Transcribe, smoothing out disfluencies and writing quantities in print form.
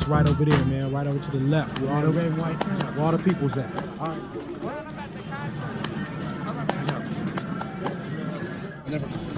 It's right over there, man. Right over to the left. Where all the red and white, where all the people's at. All right. I never